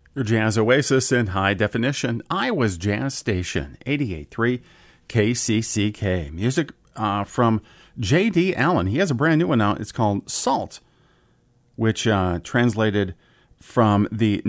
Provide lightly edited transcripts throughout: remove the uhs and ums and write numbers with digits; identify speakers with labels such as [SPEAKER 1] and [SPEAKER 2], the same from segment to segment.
[SPEAKER 1] Your Jazz Oasis in high definition. Iowa's Jazz Station, 88.3 KCCK. Music from J.D. Allen. He has a brand new one out. It's called Salt, which translated from the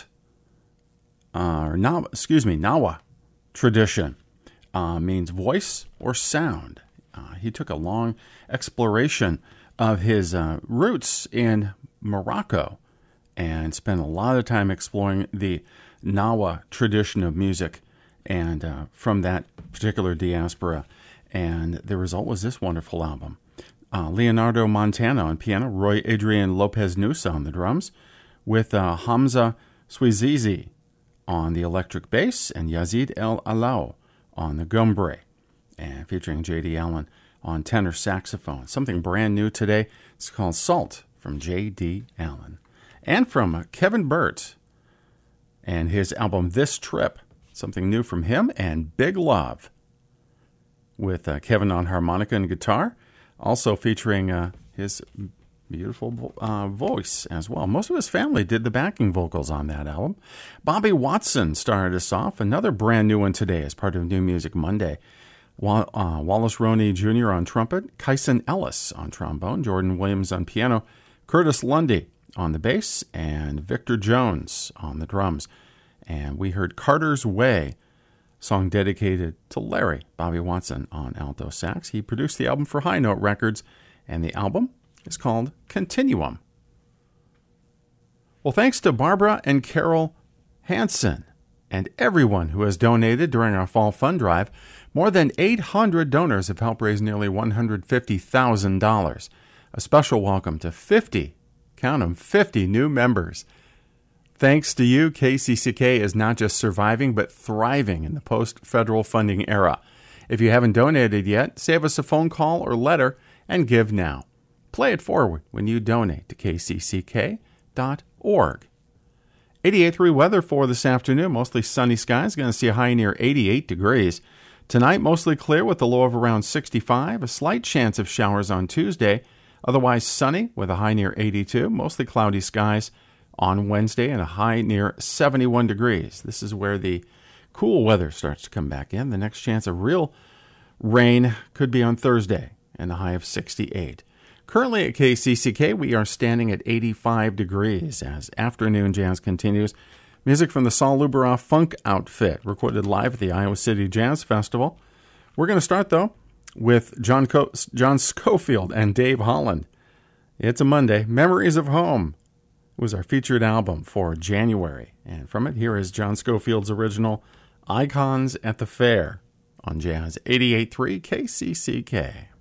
[SPEAKER 1] Nawa tradition, means voice or sound. He took a long exploration of his roots in Morocco and spent a lot of time exploring the Nawa tradition of music and from that particular diaspora. And the result was this wonderful album. Leonardo Montana on piano, Roy Adrian Lopez Nusa on the drums, with Hamza Swizizi on the electric bass and Yazid El Alao on the gumbre, and featuring J.D. Allen on tenor saxophone. Something brand new today. It's called Salt from J.D. Allen. And from Kevin Burt and his album This Trip. Something new from him and Big Love with Kevin on harmonica and guitar. Also featuring his beautiful voice as well. Most of his family did the backing vocals on that album. Bobby Watson started us off. Another brand new one today as part of New Music Monday. Wallace Roney Jr. on trumpet, Kyson Ellis on trombone, Jordan Williams on piano, Curtis Lundy on the bass, and Victor Jones on the drums. And we heard Carter's Way, song dedicated to Larry. Bobby Watson on alto sax. He produced the album for High Note Records, and the album is called Continuum. Well, thanks to Barbara and Carol Hansen and everyone who has donated during our fall fund drive. More than 800 donors have helped raise nearly $150,000. A special welcome to 50, count them, 50 new members. Thanks to you, KCCK is not just surviving, but thriving in the post-federal funding era. If you haven't donated yet, save us a phone call or letter and give now. Play it forward when you donate to kcck.org. 88.3 weather for this afternoon. Mostly sunny skies. Going to see a high near 88 degrees. Tonight, mostly clear with a low of around 65. A slight chance of showers on Tuesday. Otherwise sunny with a high near 82. Mostly cloudy skies on Wednesday and a high near 71 degrees. This is where the cool weather starts to come back in. The next chance of real rain could be on Thursday and a high of 68. Currently at KCCK, we are standing at 85 degrees as afternoon jazz continues. Music from the Saul Luberoff Funk Outfit, recorded live at the Iowa City Jazz Festival. We're going to start, though, with John Scofield and Dave Holland. It's a Monday. Memories of Home was our featured album for January. And from it, here is John Scofield's original Icons at the Fair on Jazz 88.3 KCCK.